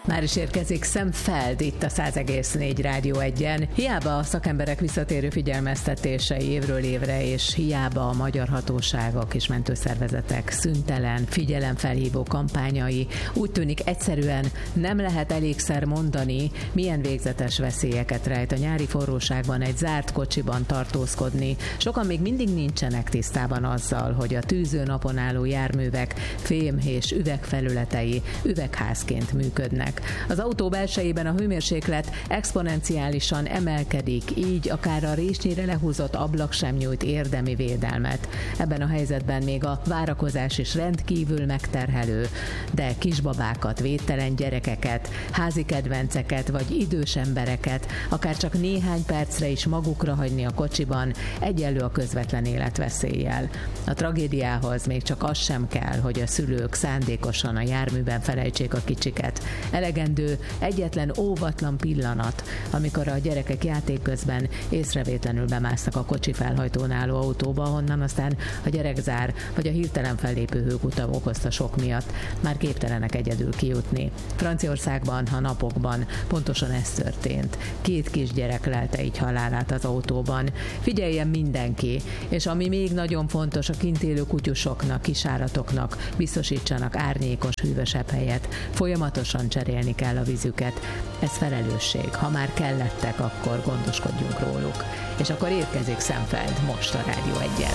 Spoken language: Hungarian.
Már is érkezik Szemfeld itt a 100,4 Rádió 1-en. Hiába a szakemberek visszatérő figyelmeztetései évről évre, és hiába a magyar hatóságok és mentőszervezetek szüntelen figyelemfelhívó kampányai, úgy tűnik egyszerűen nem lehet elégszer mondani, milyen végzetes veszélyeket rejt a nyári forróságban egy zárt kocsiban tartózkodni. Sokan még mindig nincsenek tisztában azzal, hogy a tűző napon álló járművek fém és üvegfelületei üvegházként működnek. Az autó belsejében a hőmérséklet exponenciálisan emelkedik, így akár a résnyire lehúzott ablak sem nyújt érdemi védelmet. Ebben a helyzetben még a várakozás is rendkívül megterhelő, de kisbabákat, védtelen gyerekeket, házi kedvenceket vagy idős embereket akár csak néhány percre is magukra hagyni a kocsiban egyenlő a közvetlen életveszéllyel. A tragédiához még csak az sem kell, hogy a szülők szándékosan a járműben felejtsék a kicsiket. Elegendő egyetlen óvatlan pillanat, amikor a gyerekek játék közben észrevétlenül bemásznak a kocsi felhajtón álló autóba, honnan aztán a gyerekzár vagy a hirtelen fellépő hőkuta okozta sok miatt már képtelenek egyedül kijutni. Franciaországban a napokban pontosan ez történt. 2 kisgyerek lelte így halálát az autóban. Figyeljen mindenki, és ami még nagyon fontos, a kint élő kutyusoknak, kisállatoknak biztosítsanak árnyékos, hűvösebb helyet. Folyamatosan cserélni kell a vízüket. Ez felelősség. Ha már kellettek, akkor gondoskodjunk róluk. És akkor érkezik Szemfeld most a Rádió 1-en.